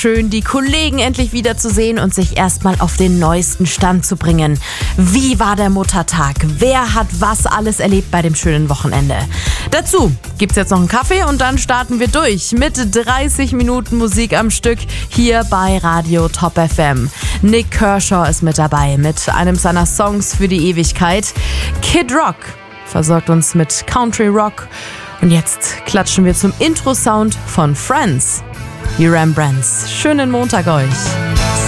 schön, die Kollegen endlich wiederzusehen und sich erstmal auf den neuesten Stand zu bringen. Wie war der Muttertag? Wer hat was alles erlebt bei dem schönen Wochenende? Dazu gibt's jetzt noch einen Kaffee und dann starten wir durch mit 30 Minuten Musik am Stück hier bei Radio Top FM. Nik Kershaw ist mit dabei mit einem seiner Songs für die Ewigkeit. Kid Rock versorgt uns mit Country Rock. Und jetzt klatschen wir zum Intro-Sound von Friends. Die Rembrandts. Schönen Montag euch.